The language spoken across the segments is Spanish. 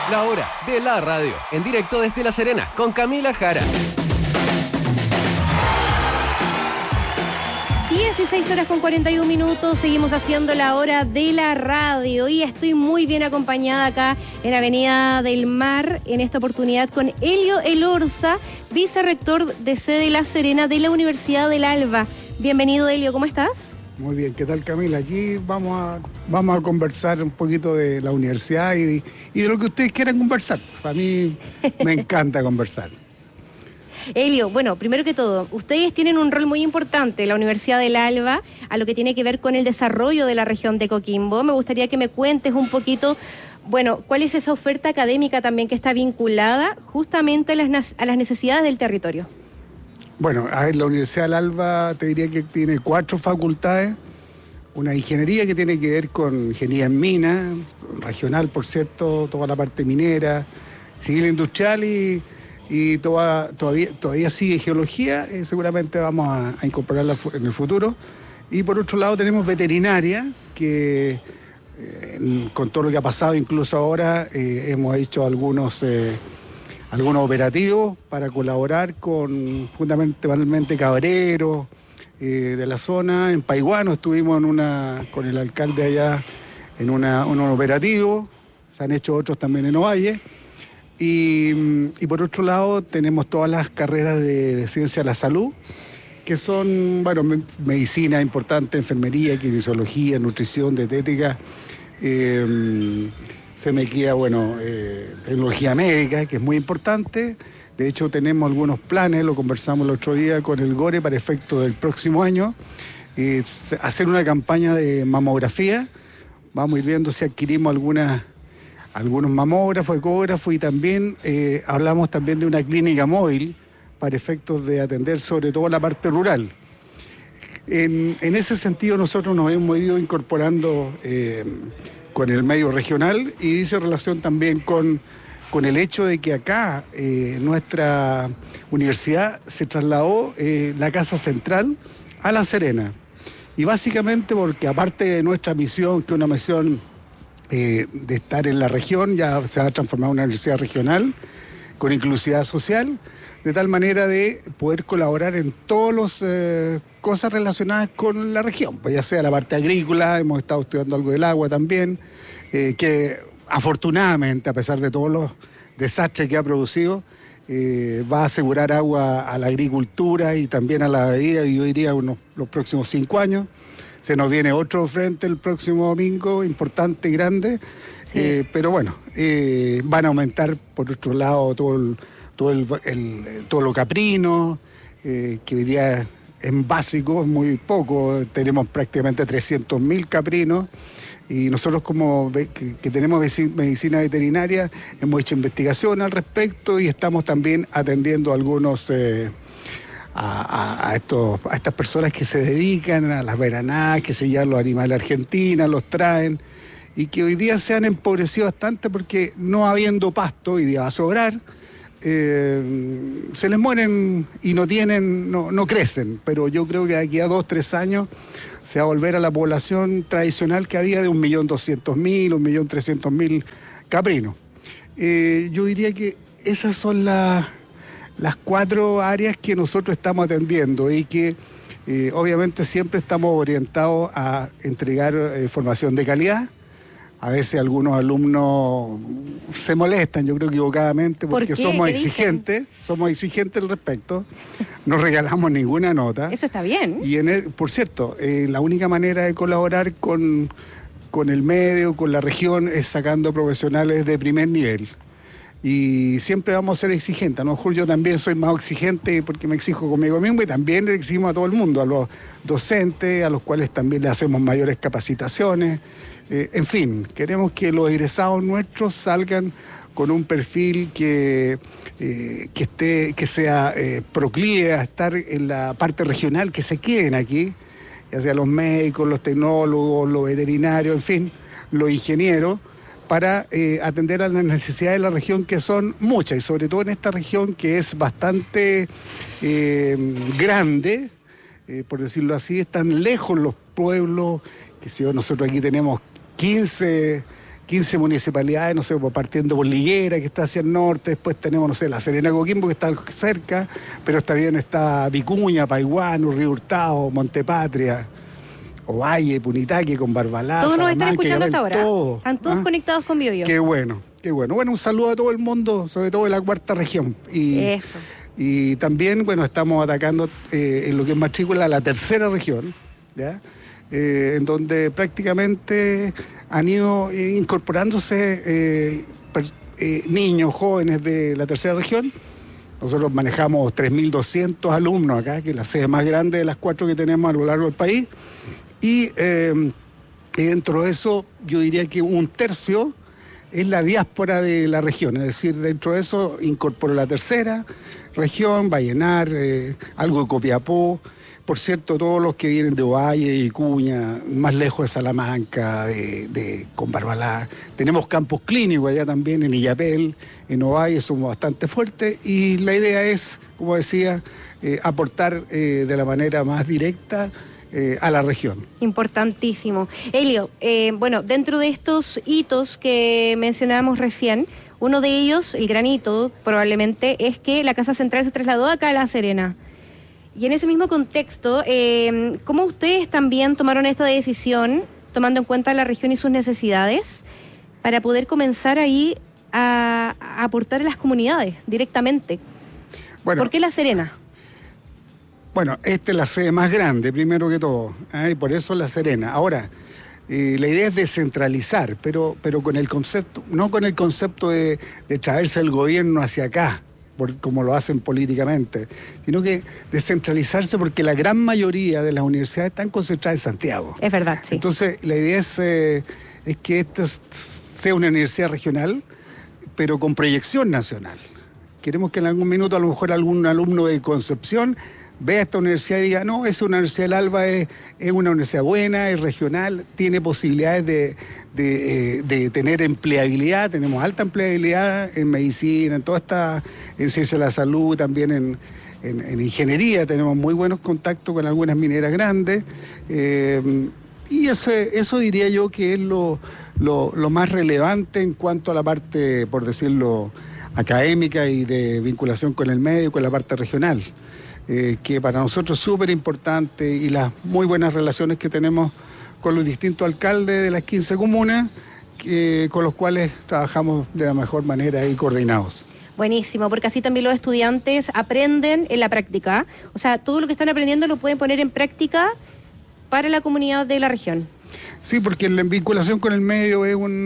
La hora de la radio, en directo desde La Serena, con Camila Jara. 16:41, seguimos haciendo la hora de la radio y estoy muy bien acompañada acá en Avenida del Mar, en esta oportunidad con Elio Elorza, vicerrector de sede La Serena de la Universidad del Alba. Bienvenido, Elio, ¿cómo estás? Muy bien, ¿qué tal, Camila? Aquí vamos a conversar un poquito de la universidad y de lo que ustedes quieran conversar. Para mí me encanta conversar. Elio, bueno, primero que todo, ustedes tienen un rol muy importante en la Universidad del Alba a lo que tiene que ver con el desarrollo de la región de Coquimbo. Me gustaría que me cuentes un poquito, bueno, cuál es esa oferta académica también que está vinculada justamente a las necesidades del territorio. Bueno, a ver, la Universidad del Alba te diría que tiene 4 facultades. Una ingeniería que tiene que ver con ingeniería en minas, regional, por cierto, toda la parte minera, civil industrial y todavía sigue geología, seguramente vamos a incorporarla en el futuro. Y por otro lado tenemos veterinaria, que con todo lo que ha pasado, incluso ahora, hemos hecho algunos operativos para colaborar con fundamentalmente cabreros de la zona. En Paiguano estuvimos con el alcalde allá en un operativo, se han hecho otros también en Ovalle. Y por otro lado tenemos todas las carreras de ciencia de la salud, que son, bueno, medicina importante, enfermería, kinesiología, nutrición, dietética, se me queda, bueno, tecnología médica, que es muy importante. De hecho tenemos algunos planes, lo conversamos el otro día con el GORE para efecto del próximo año, hacer una campaña de mamografía. Vamos a ir viendo si adquirimos algunos mamógrafos, ecógrafos, y también hablamos también de una clínica móvil para efectos de atender sobre todo la parte rural. En ese sentido nosotros nos hemos ido incorporando con el medio regional y dice relación también con el hecho de que acá nuestra universidad se trasladó la casa central a La Serena. Y básicamente porque aparte de nuestra misión, que es una misión de estar en la región, ya se va a transformar en una universidad regional con inclusividad social, de tal manera de poder colaborar en todas las cosas relacionadas con la región, pues ya sea la parte agrícola, hemos estado estudiando algo del agua también, que afortunadamente, a pesar de todos los desastres que ha producido, va a asegurar agua a la agricultura y también a la bebida, y yo diría los próximos 5 años. Se nos viene otro frente el próximo domingo, importante y grande, sí. Pero bueno, van a aumentar por otro lado todo lo caprino, que hoy día en básico es muy poco, tenemos prácticamente 300.000 caprinos, y nosotros que tenemos medicina veterinaria hemos hecho investigación al respecto y estamos también atendiendo algunos... A estas personas que se dedican a las veranadas, que se llevan los animales a Argentina, los traen, y que hoy día se han empobrecido bastante porque no habiendo pasto, hoy día va a sobrar, se les mueren y no crecen. Pero yo creo que de aquí a 2-3 años se va a volver a la población tradicional que había de 1.200.000, 1.300.000 caprinos. Yo diría que esas son las 4 áreas que nosotros estamos atendiendo y que obviamente siempre estamos orientados a entregar formación de calidad. A veces algunos alumnos se molestan, yo creo equivocadamente, porque somos exigentes al respecto, no regalamos ninguna nota. Eso está bien. Y por cierto, la única manera de colaborar con el medio, con la región, es sacando profesionales de primer nivel. Y siempre vamos a ser exigentes. A lo mejor yo también soy más exigente porque me exijo conmigo mismo, y también le exigimos a todo el mundo, a los docentes, a los cuales también le hacemos mayores capacitaciones. En fin, queremos que los egresados nuestros salgan con un perfil que sea proclive a estar en la parte regional, que se queden aquí, ya sea los médicos, los tecnólogos, los veterinarios, en fin, los ingenieros, para atender a las necesidades de la región, que son muchas, y sobre todo en esta región que es bastante grande, por decirlo así, están lejos los pueblos, que si nosotros aquí tenemos 15 15 municipalidades, no sé, pues, partiendo por Liguera, que está hacia el norte, después tenemos, no sé, La Serena, Coquimbo, que está cerca, pero también está Vicuña, Paiguano, Río Hurtado, Montepatria, Ovalle, Punitaque, con Barbalá. Todos nos están Salamanca, escuchando hasta Isabel, ahora. todo, Están todos conectados con BioBio. Qué bueno, qué bueno. Bueno, un saludo a todo el mundo, sobre todo de la cuarta región. Eso. Y también, bueno, estamos atacando en lo que es matrícula la tercera región, ¿ya? En donde prácticamente han ido incorporándose niños, jóvenes de la tercera región. Nosotros manejamos 3.200 alumnos acá, que es la sede más grande de las 4 que tenemos a lo largo del país. Y dentro de eso, yo diría que 1/3 es la diáspora de la región. Es decir, dentro de eso incorporo la tercera región, Vallenar, algo de Copiapó. Por cierto, todos los que vienen de Ovalle y Vicuña, más lejos de Salamanca, con Barbalá. Tenemos campos clínicos allá también, en Illapel, en Ovalle, somos bastante fuertes. Y la idea es, como decía, aportar de la manera más directa a la región. Importantísimo. Elio, bueno, dentro de estos hitos que mencionábamos recién, uno de ellos, el gran hito, probablemente, es que la Casa Central se trasladó acá a La Serena. Y en ese mismo contexto, ¿cómo ustedes también tomaron esta decisión, tomando en cuenta la región y sus necesidades, para poder comenzar ahí a aportar a las comunidades directamente? Bueno, ¿por qué La Serena? Bueno, esta es la sede más grande, primero que todo, y por eso La Serena. Ahora, la idea es descentralizar, pero con el concepto, no con el concepto de traerse el gobierno hacia acá, como lo hacen políticamente, sino que descentralizarse porque la gran mayoría de las universidades están concentradas en Santiago. Es verdad, sí. Entonces, la idea es que esta sea una universidad regional, pero con proyección nacional. Queremos que en algún minuto a lo mejor algún alumno de Concepción vea esta universidad y diga, no, esa Universidad del Alba es una universidad buena, es regional, tiene posibilidades de tener empleabilidad, tenemos alta empleabilidad en medicina, en ciencia de la salud, también en ingeniería, tenemos muy buenos contactos con algunas mineras grandes, y eso diría yo que es lo más relevante en cuanto a la parte, por decirlo, académica y de vinculación con el medio, con la parte regional. Que para nosotros es súper importante, y las muy buenas relaciones que tenemos con los distintos alcaldes de las 15 comunas, con los cuales trabajamos de la mejor manera y coordinados. Buenísimo, porque así también los estudiantes aprenden en la práctica. O sea, todo lo que están aprendiendo lo pueden poner en práctica para la comunidad de la región. Sí, porque la vinculación con el medio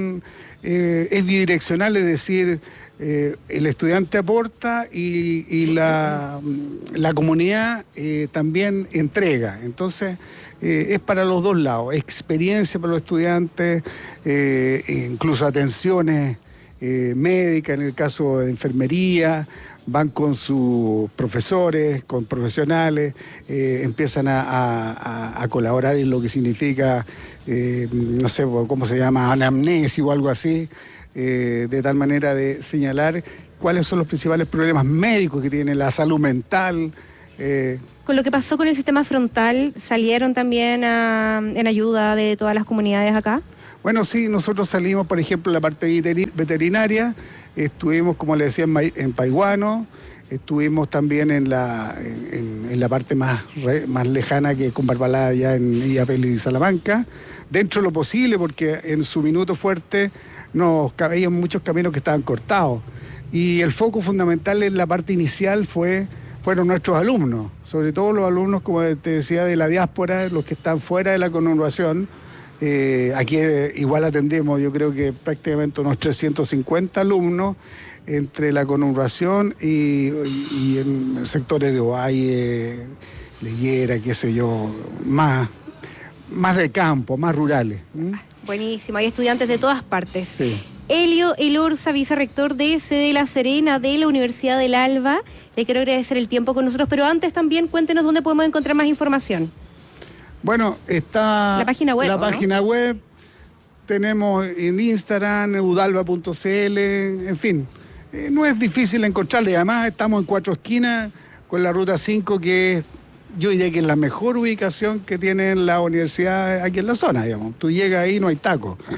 es bidireccional, es decir, el estudiante aporta y la comunidad también entrega. Entonces, es para los dos lados, experiencia para los estudiantes, incluso atenciones médicas, en el caso de enfermería, van con sus profesores, con profesionales, empiezan a colaborar en lo que significa, no sé cómo se llama, anamnesis o algo así, de tal manera de señalar cuáles son los principales problemas médicos que tiene la salud mental. Con lo que pasó con el sistema frontal, ¿salieron también en ayuda de todas las comunidades acá? Bueno, sí, nosotros salimos, por ejemplo, en la parte veterinaria, estuvimos, como le decía, en Paiguano, estuvimos también en la parte más lejana, que con Barbalá, allá en Illapel y Salamanca, dentro de lo posible, porque en su minuto fuerte había muchos caminos que estaban cortados. Y el foco fundamental en la parte inicial fueron nuestros alumnos, sobre todo los alumnos, como te decía, de la diáspora, los que están fuera de la conurbación. Aquí igual atendemos, yo creo que prácticamente unos 350 alumnos entre la conurbación y en sectores de Ovalle, Liguera, qué sé yo, más de campo, más rurales. Buenísimo, hay estudiantes de todas partes. Sí. Elio Elorza, vicerrector de sede La Serena de la Universidad del Alba. Le quiero agradecer el tiempo con nosotros, pero antes también cuéntenos dónde podemos encontrar más información. Bueno, está la página web. La página web, tenemos en Instagram, udalba.cl, en fin. No es difícil encontrarle, además estamos en 4 esquinas con la ruta 5, que es, yo diría que es la mejor ubicación que tiene la universidad aquí en la zona, digamos. Tú llegas ahí, no hay taco.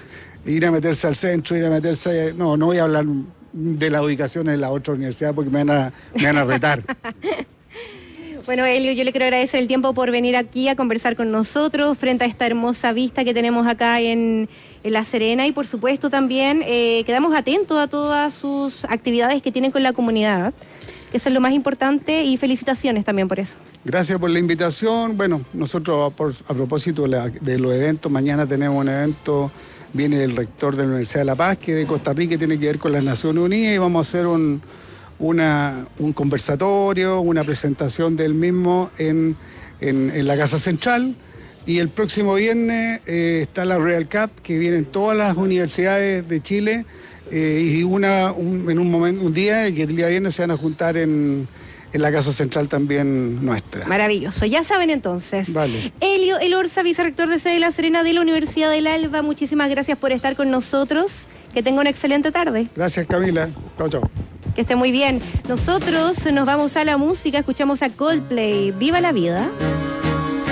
ir a meterse al centro, ir a meterse... No voy a hablar de la ubicación en la otra universidad porque me van a retar. Bueno, Elio, yo le quiero agradecer el tiempo por venir aquí a conversar con nosotros frente a esta hermosa vista que tenemos acá en La Serena y por supuesto también quedamos atentos a todas sus actividades que tienen con la comunidad, que eso es lo más importante y felicitaciones también por eso. Gracias por la invitación. Bueno, nosotros a propósito de los eventos, mañana tenemos un evento, viene el rector de la Universidad de La Paz, que de Costa Rica, tiene que ver con las Naciones Unidas y vamos a hacer un conversatorio, una presentación del mismo en la Casa Central. Y el próximo viernes está la Real Cup, que vienen todas las universidades de Chile y un día, que el día viernes se van a juntar en la Casa Central también nuestra. Maravilloso, ya saben entonces. Vale. Elio Elorza, vicerrector de sede de La Serena de la Universidad del Alba, muchísimas gracias por estar con nosotros. Que tenga una excelente tarde. Gracias, Camila. Chao, chao. Que esté muy bien. Nosotros nos vamos a la música, escuchamos a Coldplay. ¡Viva la vida!